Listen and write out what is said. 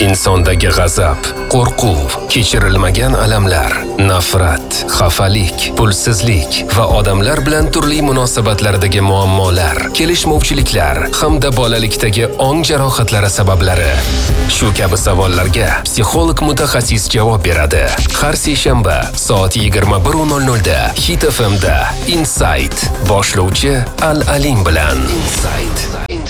insondagi g'azab, qo'rquv, kechirilmagan alamlar, nafrat, xafalik, pulsizlik va odamlar bilan turli munosabatlardagi muammolar, kelishmovchiliklar hamda bolalikdagi ong jarohatlari sabablari. Shu kabi savollarga psixolog mutaxassis javob beradi. Har seshanba soat 21:00 da Hit FM'da Insight boshlovchi Al-Alim bilan.